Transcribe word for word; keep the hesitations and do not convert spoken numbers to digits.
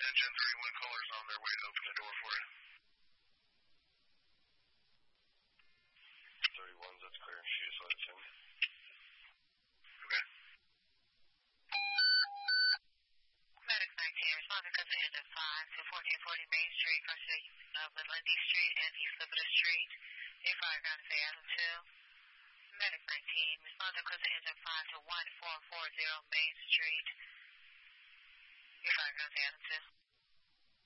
And ten thirty-one caller's on their way to open the door for you. thirty-ones, that's clear. She just let us in. Okay. Medic nineteen, respond because of engine five to fourteen forty Main Street, crossing uh, Lindy Street and East Liberty Street. Your fire ground is Adam two. Medic nineteen, respond because of engine five to one four four zero Main Street. Your fire ground is Adam two.